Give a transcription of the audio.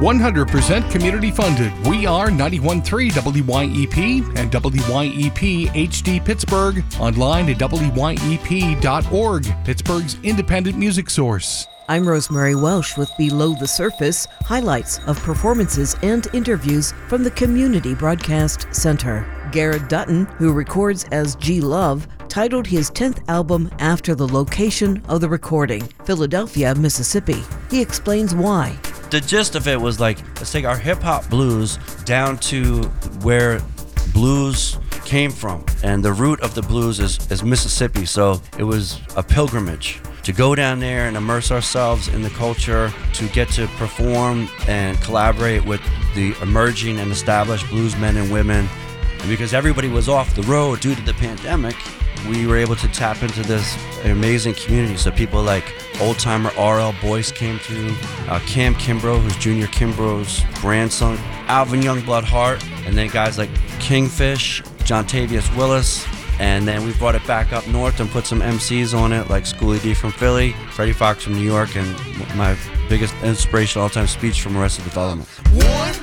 100% community funded. We are 91.3 WYEP and WYEP HD Pittsburgh. Online at WYEP.org, Pittsburgh's independent music source. I'm Rosemary Welsh with Below the Surface, highlights of performances and interviews from the Community Broadcast Center. Garrett Dutton, who records as G Love, titled his 10th album after the location of the recording, Philadelphia, Mississippi. He explains why. The gist of it was like, let's take our hip-hop blues down to where blues came from. And the root of the blues is Mississippi, so it was a pilgrimage to go down there and immerse ourselves in the culture, to get to perform and collaborate with the emerging and established blues men and women. And because everybody was off the road due to the pandemic, we were able to tap into this amazing community. So people like old-timer R.L. Boyce came through, Cam Kimbrough, who's Junior Kimbrough's grandson, Alvin Youngblood Hart, and then guys like Kingfish, John Tavius Willis. And then we brought it back up north and put some MCs on it, like Schoolie D from Philly, Freddie Fox from New York, and my biggest inspiration all-time speech from Arrested Development. One.